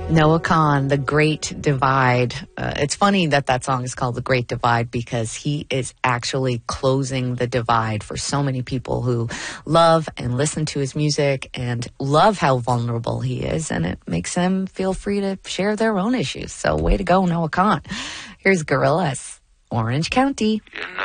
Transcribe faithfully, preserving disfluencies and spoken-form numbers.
Noah Kahan, The Great Divide. Uh, it's funny that that song is called The Great Divide because he is actually closing the divide for so many people who love and listen to his music and love how vulnerable he is, and it makes them feel free to share their own issues. So way to go, Noah Kahan. Here's Gorillaz, Orange County. You know